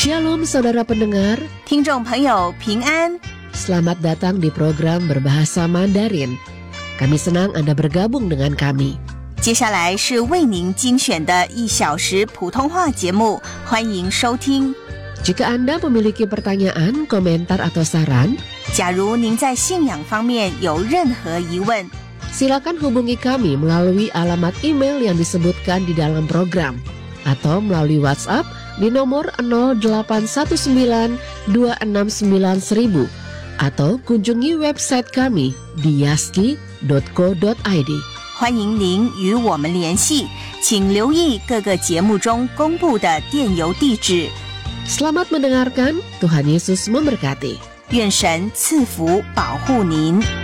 Shalom saudara pendengar, 听众朋友平安， selamat datang di program Berbahasa Mandarin. Kami senang Anda bergabung dengan kami. 接下来是为您精选的1小时普通话节目，欢迎收听。 Jika Anda memiliki pertanyaan, komentar atau saran, 假如您在信仰方面有任何疑问， silakan hubungi kami melalui alamat email yang disebutkan di dalam program atau melalui WhatsApp di nomor 0819269000 atau kunjungi website kami di yaski.co.id. 欢迎您与我们联系，请留意各个节目中公布的电邮地址。 Selamat mendengarkan, Tuhan Yesus memberkati. 愿神赐福保护您。